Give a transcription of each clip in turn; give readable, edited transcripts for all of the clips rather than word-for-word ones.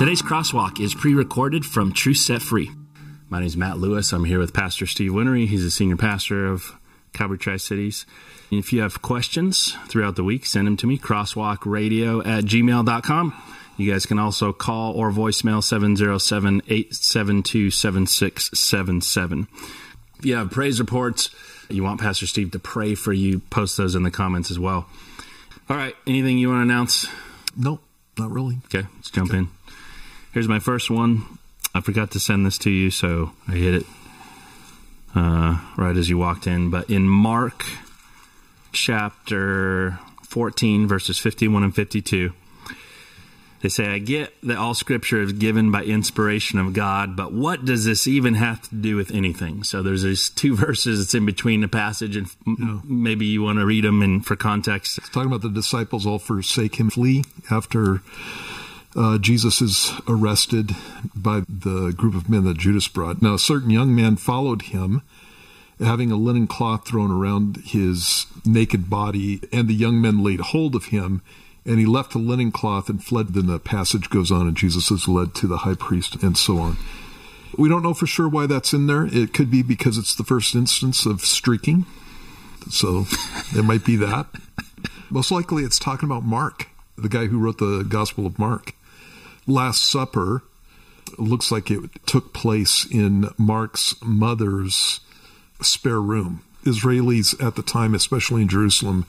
Today's Crosswalk is pre-recorded from Truth Set Free. My name is Matt Lewis. I'm here with Pastor Steve Winery. He's the senior pastor of Calvary Tri-Cities. If you have questions throughout the week, send them to me, crosswalkradio@gmail.com. You guys can also call or voicemail 707-872-7677. If you have praise reports, you want Pastor Steve to pray for you, post those in the comments as well. All right, anything you want to announce? No, not really. Okay, let's jump in. Here's my first one. I forgot to send this to you, so I hit it right as you walked in. But in Mark chapter 14, verses 51 and 52, they say, I get that all Scripture is given by inspiration of God, but what does this even have to do with anything? So there's these two verses that's in between the passage, and maybe you want to read them and for context. It's talking about the disciples all forsake him, flee after Jesus is arrested by the group of men that Judas brought. Now, a certain young man followed him, having a linen cloth thrown around his naked body, and the young men laid hold of him, and he left the linen cloth and fled. Then the passage goes on, and Jesus is led to the high priest, and so on. We don't know for sure why that's in there. It could be because it's the first instance of streaking, so it might be that. Most likely it's talking about Mark, the guy who wrote the Gospel of Mark. Last Supper looks like it took place in Mark's mother's spare room. Israelis at the time, especially in Jerusalem,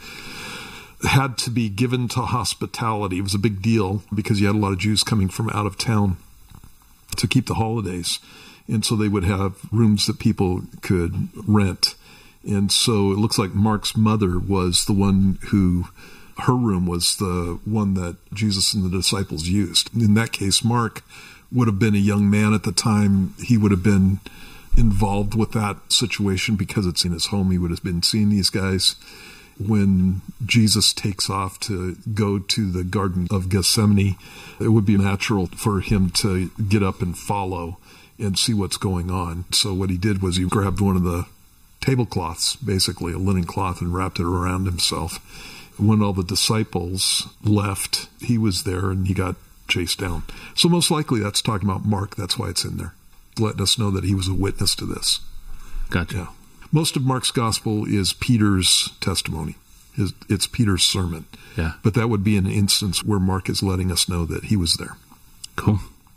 had to be given to hospitality. It was a big deal because you had a lot of Jews coming from out of town to keep the holidays. And so they would have rooms that people could rent. And so it looks like Mark's mother was the one who, her room was the one that Jesus and the disciples used. In that case, Mark would have been a young man at the time. He would have been involved with that situation because it's in his home. He would have been seeing these guys. When Jesus takes off to go to the Garden of Gethsemane, it would be natural for him to get up and follow and see what's going on. So what he did was he grabbed one of the tablecloths, basically a linen cloth, and wrapped it around himself. When all the disciples left, he was there and he got chased down. So most likely that's talking about Mark. That's why it's in there, letting us know that he was a witness to this. Gotcha. Yeah. Most of Mark's gospel is Peter's testimony. It's Peter's sermon. Yeah. But that would be an instance where Mark is letting us know that he was there. Cool.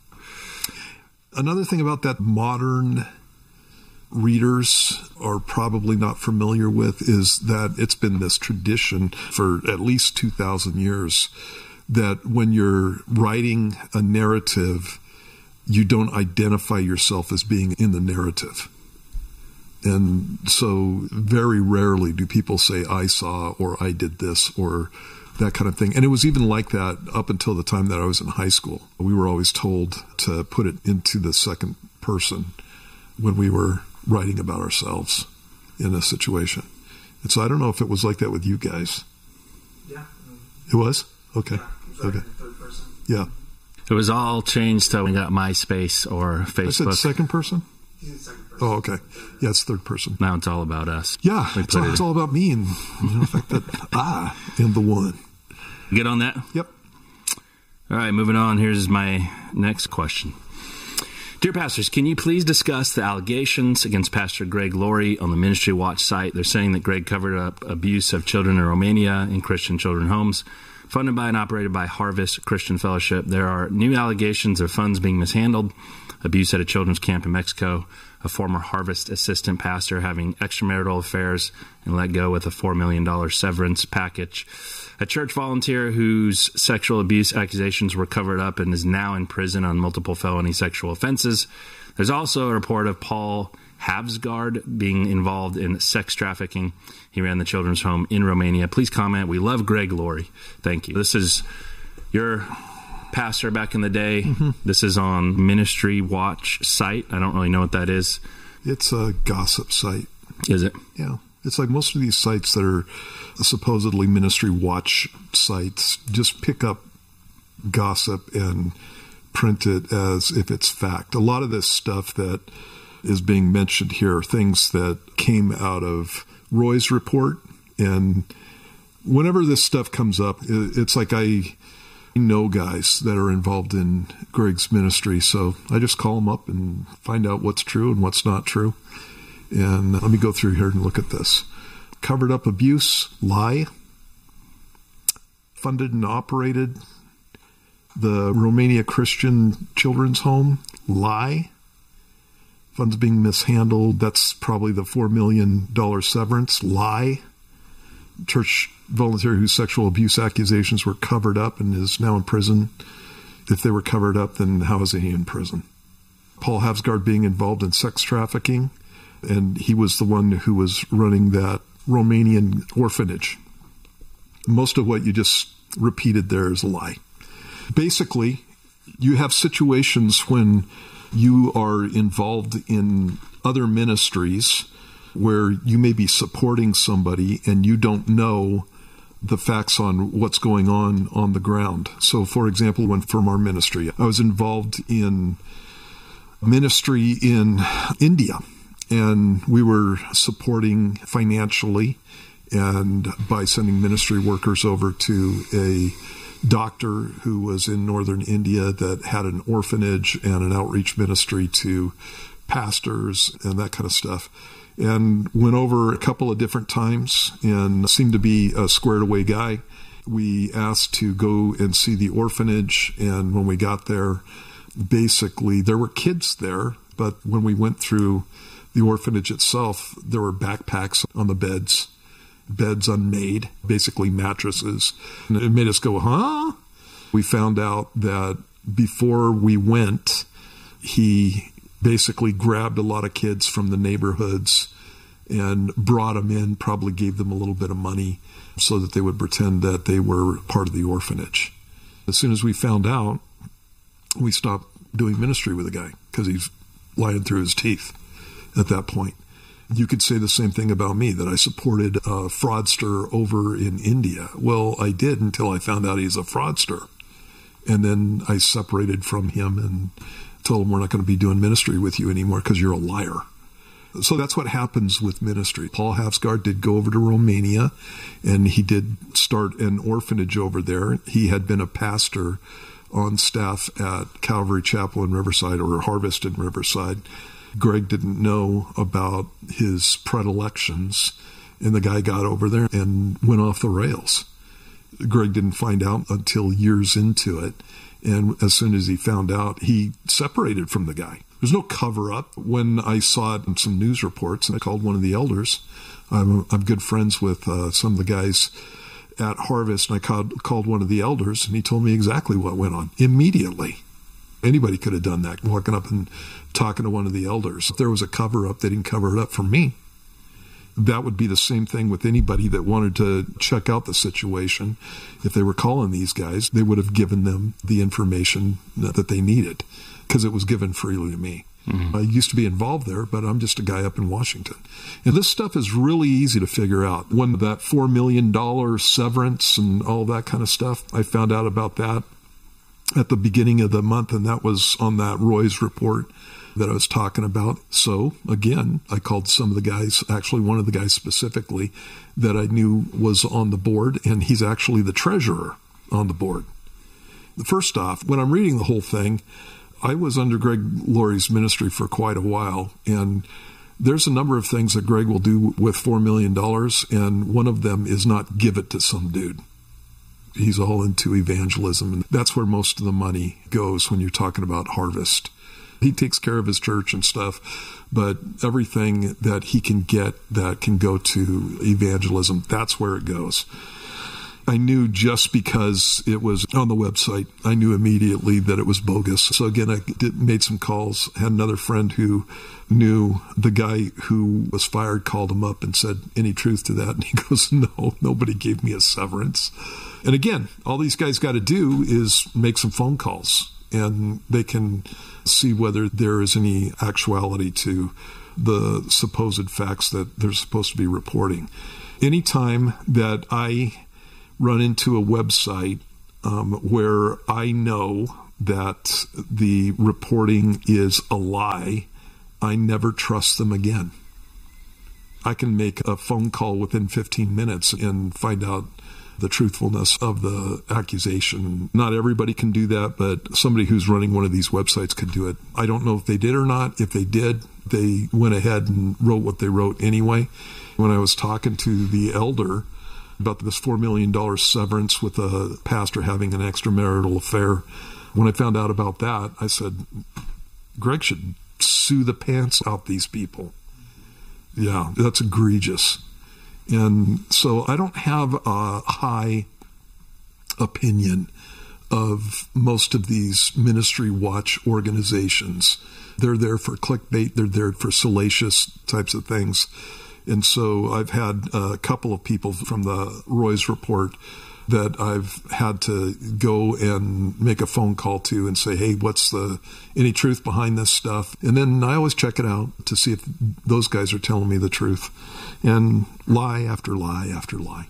Another thing about that modern readers are probably not familiar with is that it's been this tradition for at least 2,000 years that when you're writing a narrative, you don't identify yourself as being in the narrative. And so very rarely do people say, I saw, or I did this, or that kind of thing. And it was even like that up until the time that I was in high school. We were always told to put it into the second person when we were writing about ourselves in a situation. And so I don't know if it was like that with you guys. Yeah. It was? Okay. Yeah, it was Okay. in third person. Yeah. It was all changed till we got MySpace or Facebook. I said second person? He's in second person. Oh, okay. Yeah, it's third person. Now it's all about us. Yeah, We it's put all about me and the fact that I am the one. Get on that? Yep. All right, moving on. Here's my next question. Dear pastors, can you please discuss the allegations against Pastor Greg Laurie on the Ministry Watch site? They're saying that Greg covered up abuse of children in Romania in Christian children's homes, funded by and operated by Harvest Christian Fellowship. There are new allegations of funds being mishandled, abuse at a children's camp in Mexico, a former Harvest assistant pastor having extramarital affairs and let go with a $4 million severance package, a church volunteer whose sexual abuse accusations were covered up and is now in prison on multiple felony sexual offenses. There's also a report of Paul Havsgaard being involved in sex trafficking. He ran the children's home in Romania. Please comment. We love Greg Laurie. Thank you. This is your pastor back in the day. Mm-hmm. This is on Ministry Watch site. I don't really know what that is. It's a gossip site. Is it? Yeah. It's like most of these sites that are supposedly Ministry Watch sites just pick up gossip and print it as if it's fact. A lot of this stuff that is being mentioned here are things that came out of Roy's report. And whenever this stuff comes up, it's like I know guys that are involved in Greg's ministry, so I just call them up and find out what's true and what's not true. And let me go through here and look at this. Covered up abuse, lie. Funded and operated the Romania Christian Children's Home, lie. Funds being mishandled, that's probably the $4 million severance, lie. Church volunteer whose sexual abuse accusations were covered up and is now in prison. If they were covered up, then how is he in prison? Paul Havsgaard being involved in sex trafficking, and he was the one who was running that Romanian orphanage. Most of what you just repeated there is a lie. Basically, you have situations when you are involved in other ministries where you may be supporting somebody and you don't know the facts on what's going on the ground. So, for example, when from our ministry, I was involved in ministry in India, and we were supporting financially and by sending ministry workers over to a doctor who was in northern India that had an orphanage and an outreach ministry to pastors and that kind of stuff. And went over a couple of different times and seemed to be a squared away guy. We asked to go and see the orphanage, and when we got there, basically there were kids there, but when we went through the orphanage itself, there were backpacks on the beds unmade, basically mattresses. And it made us go, huh? We found out that before we went, he basically grabbed a lot of kids from the neighborhoods and brought them in, probably gave them a little bit of money so that they would pretend that they were part of the orphanage. As soon as we found out, we stopped doing ministry with the guy because he's lying through his teeth at that point. You could say the same thing about me, that I supported a fraudster over in India. Well, I did until I found out he's a fraudster. And then I separated from him and told him, we're not going to be doing ministry with you anymore because you're a liar. So that's what happens with ministry. Paul Havsgaard did go over to Romania, and he did start an orphanage over there. He had been a pastor on staff at Calvary Chapel in Riverside, or Harvest in Riverside. Greg didn't know about his predilections, and the guy got over there and went off the rails. Greg didn't find out until years into it. And as soon as he found out, he separated from the guy. There's no cover-up. When I saw it in some news reports, and I called one of the elders, I'm good friends with some of the guys at Harvest, and I called one of the elders, and he told me exactly what went on immediately. Anybody could have done that, walking up and talking to one of the elders. If there was a cover-up, they didn't cover it up from me. That would be the same thing with anybody that wanted to check out the situation. If they were calling these guys, they would have given them the information that they needed because it was given freely to me. Mm-hmm. I used to be involved there, but I'm just a guy up in Washington. And this stuff is really easy to figure out. When that $4 million severance and all that kind of stuff, I found out about that at the beginning of the month, and that was on that Roy's report that I was talking about. So again, I called some of the guys, actually one of the guys specifically that I knew was on the board, and he's actually the treasurer on the board. First off, when I'm reading the whole thing, I was under Greg Laurie's ministry for quite a while, and there's a number of things that Greg will do with $4 million, and one of them is not give it to some dude. He's all into evangelism, and that's where most of the money goes when you're talking about Harvest. He takes care of his church and stuff, but everything that he can get that can go to evangelism, that's where it goes. I knew just because it was on the website, I knew immediately that it was bogus. So again, I made some calls, had another friend who knew the guy who was fired, called him up and said, any truth to that? And he goes, no, nobody gave me a severance. And again, all these guys got to do is make some phone calls, and they can see whether there is any actuality to the supposed facts that they're supposed to be reporting. Anytime that I run into a website where I know that the reporting is a lie, I never trust them again. I can make a phone call within 15 minutes and find out the truthfulness of the accusation. Not everybody can do that, but somebody who's running one of these websites could do it. I don't know if they did or not. If they did, they went ahead and wrote what they wrote anyway. When I was talking to the elder about this $4 million severance with a pastor having an extramarital affair, when I found out about that, I said, Greg should sue the pants out these people. Yeah, that's egregious. And so I don't have a high opinion of most of these ministry watch organizations. They're there for clickbait. They're there for salacious types of things. And so I've had a couple of people from the Roy's Report that I've had to go and make a phone call to and say, hey, what's any truth behind this stuff? And then I always check it out to see if those guys are telling me the truth. And lie after lie after lie.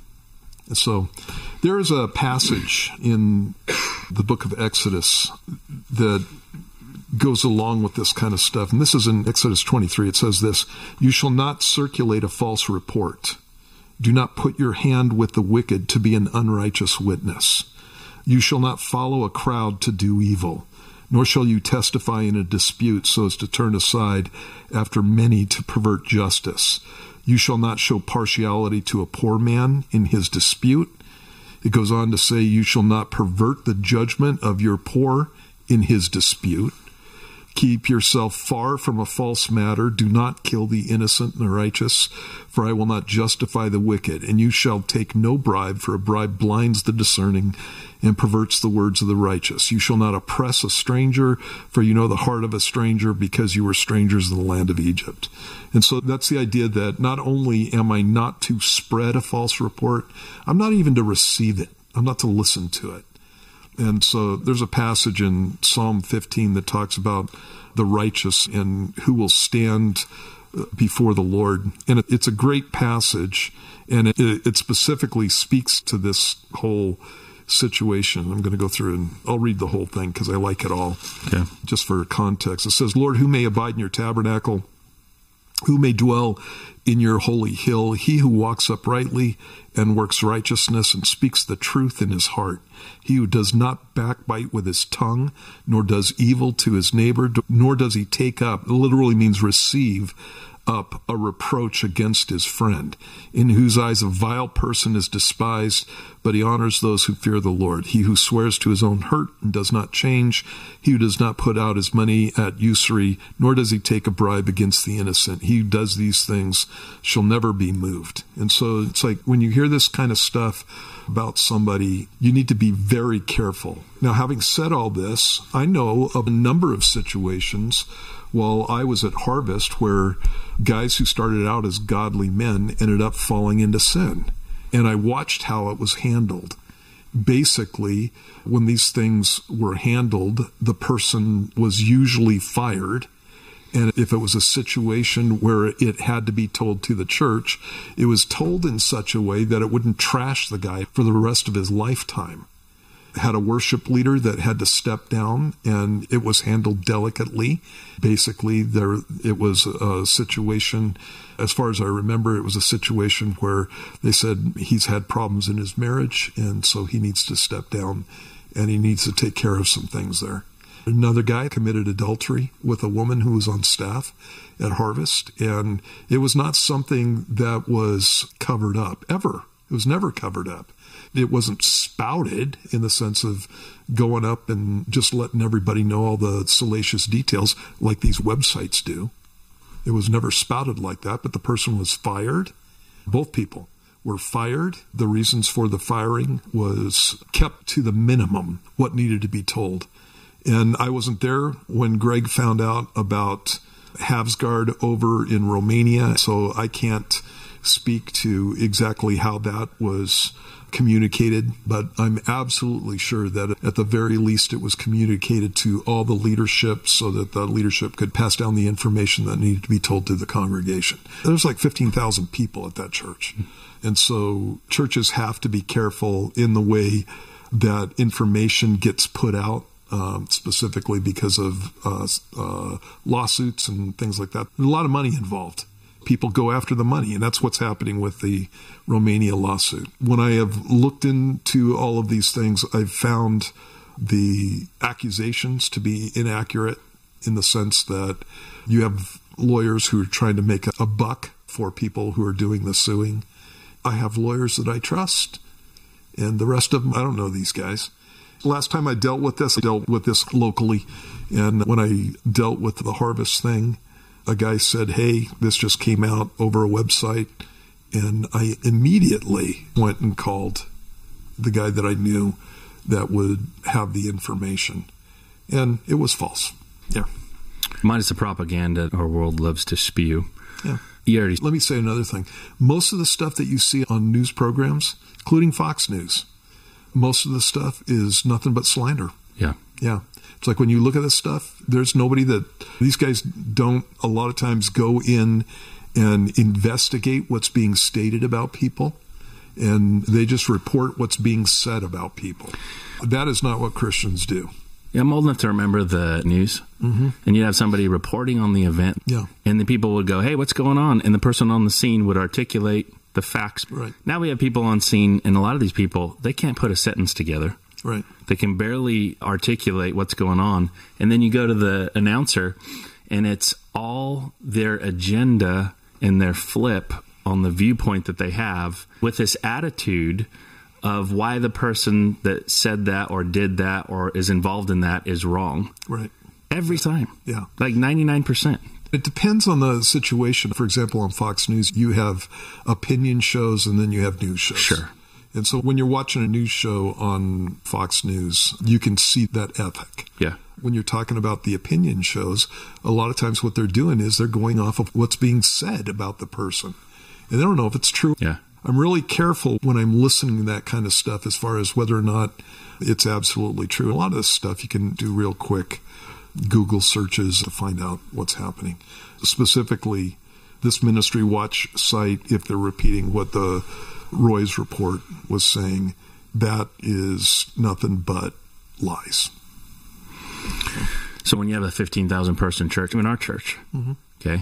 So there is a passage in the book of Exodus that goes along with this kind of stuff. And this is in Exodus 23. It says this, you shall not circulate a false report. Do not put your hand with the wicked to be an unrighteous witness. You shall not follow a crowd to do evil, nor shall you testify in a dispute so as to turn aside after many to pervert justice. You shall not show partiality to a poor man in his dispute. It goes on to say, you shall not pervert the judgment of your poor in his dispute. Keep yourself far from a false matter. Do not kill the innocent and the righteous, for I will not justify the wicked. And you shall take no bribe, for a bribe blinds the discerning and perverts the words of the righteous. You shall not oppress a stranger, for you know the heart of a stranger, because you were strangers in the land of Egypt. And so that's the idea that not only am I not to spread a false report, I'm not even to receive it. I'm not to listen to it. And so there's a passage in Psalm 15 that talks about the righteous and who will stand before the Lord. And it's a great passage, and it specifically speaks to this whole situation. I'm going to go through and I'll read the whole thing because I like it all. Okay. Just for context. It says, Lord, who may abide in your tabernacle? Who may dwell in your holy hill? He who walks uprightly and works righteousness and speaks the truth in his heart. He who does not backbite with his tongue, nor does evil to his neighbor, nor does he take up, it literally means receive up, a reproach against his friend, in whose eyes a vile person is despised, but he honors those who fear the Lord. He who swears to his own hurt and does not change, he who does not put out his money at usury, nor does he take a bribe against the innocent. He who does these things shall never be moved. And so it's like when you hear this kind of stuff about somebody, you need to be very careful. Now, having said all this, I know of a number of situations while I was at Harvest where guys who started out as godly men ended up falling into sin. And I watched how it was handled. Basically, when these things were handled, the person was usually fired. And if it was a situation where it had to be told to the church, it was told in such a way that it wouldn't trash the guy for the rest of his lifetime. Had a worship leader that had to step down, and it was handled delicately. Basically, it was a situation, as far as I remember, it was a situation where they said he's had problems in his marriage, and so he needs to step down, and he needs to take care of some things there. Another guy committed adultery with a woman who was on staff at Harvest, and it was not something that was covered up, ever. It was never covered up. It wasn't spouted in the sense of going up and just letting everybody know all the salacious details like these websites do. It was never spouted like that, but the person was fired. Both people were fired. The reasons for the firing was kept to the minimum, what needed to be told. And I wasn't there when Greg found out about Havsgard over in Romania, so I can't speak to exactly how that was communicated, but I'm absolutely sure that at the very least it was communicated to all the leadership so that the leadership could pass down the information that needed to be told to the congregation. There's like 15,000 people at that church. And so churches have to be careful in the way that information gets put out, specifically because of lawsuits and things like that. There's a lot of money involved. people go after the money, and that's what's happening with the Romania lawsuit. When I have looked into all of these things, I've found the accusations to be inaccurate in the sense that you have lawyers who are trying to make a buck for people who are doing the suing. I have lawyers that I trust, and the rest of them, I don't know these guys. Last time I dealt with this locally, and when I dealt with the Harvest thing, a guy said, hey, this just came out over a website, and I immediately went and called the guy that I knew that would have the information, and it was false. Yeah. Minus the propaganda our world loves to spew. Yeah. Let me say another thing. Most of the stuff that you see on news programs, including Fox News, most of the stuff is nothing but slander. Yeah. Yeah. It's like when you look at this stuff, there's nobody these guys don't a lot of times go in and investigate what's being stated about people, and they just report what's being said about people. That is not what Christians do. Yeah, I'm old enough to remember the news, and you'd have somebody reporting on the event, and the people would go, hey, what's going on? And the person on the scene would articulate the facts. Right. Now we have people on scene, and a lot of these people, they can't put a sentence together. Right. They can barely articulate what's going on. And then you go to the announcer, and it's all their agenda and their flip on the viewpoint that they have with this attitude of why the person that said that or did that or is involved in that is wrong. Right. Every time. Yeah. Like 99%. It depends on the situation. For example, on Fox News, you have opinion shows and then you have news shows. Sure. And so when you're watching a news show on Fox News, you can see that ethic. Yeah. When you're talking about the opinion shows, a lot of times what they're doing is they're going off of what's being said about the person. And they don't know if it's true. Yeah. I'm really careful when I'm listening to that kind of stuff as far as whether or not it's absolutely true. A lot of this stuff you can do real quick Google searches to find out what's happening. Specifically, this Ministry Watch site, if they're repeating what the Roy's report was saying, that is nothing but lies. So when you have a 15,000 person church, I mean our church, okay,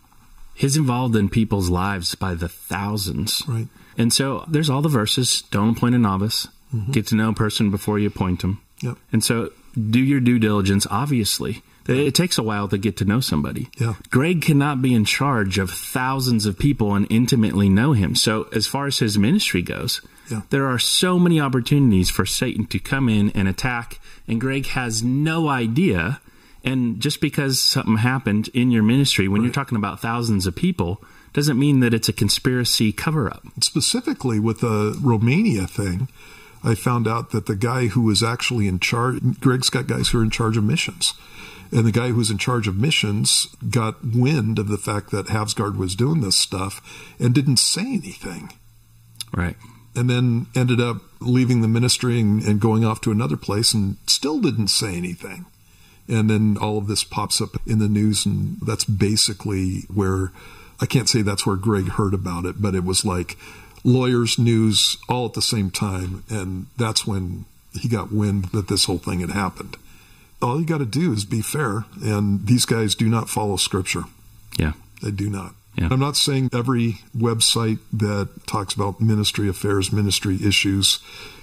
he's involved in people's lives by the thousands. Right. And so there's all the verses, don't appoint a novice, get to know a person before you appoint them. Yep. And so do your due diligence, obviously. It takes a while to get to know somebody. Yeah. Greg cannot be in charge of thousands of people and intimately know him. So as far as his ministry goes, there are so many opportunities for Satan to come in and attack, and Greg has no idea. And just because something happened in your ministry, when you're talking about thousands of people, doesn't mean that it's a conspiracy cover-up. Specifically with the Romania thing, I found out that the guy who was actually in charge, Greg's got guys who are in charge of missions. And the guy who was in charge of missions got wind of the fact that Havsgard was doing this stuff and didn't say anything. Right. And then ended up leaving the ministry and going off to another place and still didn't say anything. And then all of this pops up in the news, and that's basically where, I can't say that's where Greg heard about it, but it was like lawyers, news, all at the same time. And that's when he got wind that this whole thing had happened. All you got to do is be fair, and these guys do not follow Scripture. Yeah. They do not. Yeah. I'm not saying every website that talks about ministry affairs, ministry issues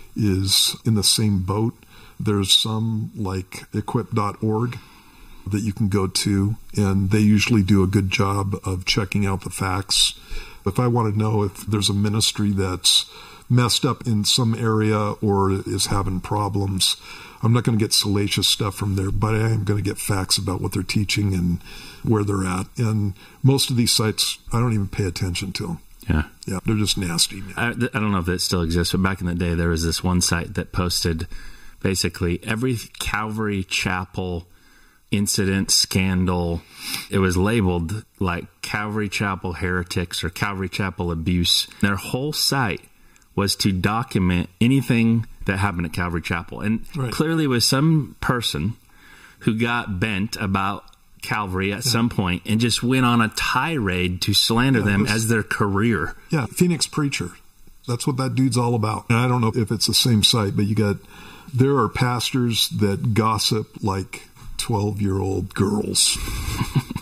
is in the same boat. There's some like equip.org that you can go to, and they usually do a good job of checking out the facts. If I want to know if there's a ministry that's messed up in some area or is having problems, I'm not going to get salacious stuff from there, but I am going to get facts about what they're teaching and where they're at. And most of these sites, I don't even pay attention to them. Yeah. Yeah, they're just nasty. I don't know if that still exists, but back in the day, there was this one site that posted basically every Calvary Chapel incident, scandal. It was labeled like Calvary Chapel heretics or Calvary Chapel abuse. Their whole site was to document anything that happened at Calvary Chapel. And clearly it was some person who got bent about Calvary at some point and just went on a tirade to slander them as their career. Yeah, Phoenix Preacher. That's what that dude's all about. And I don't know if it's the same site, but there are pastors that gossip like 12-year-old girls.